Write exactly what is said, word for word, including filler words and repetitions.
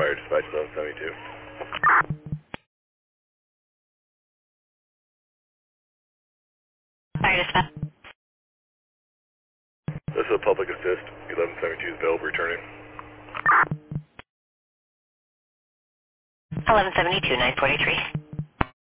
Fire dispatch eleven seventy-two. Fire dispatch. This is a public assist. eleven seventy-two is available returning. eleven seventy-two, nine forty-three.